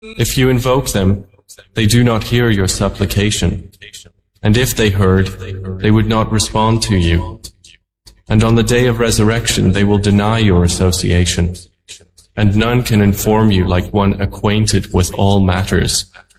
If you invoke them, they do not hear your supplication. And if they heard, they would not respond to you. And on the day of resurrection they will deny your association. And none can inform you like one acquainted with all matters.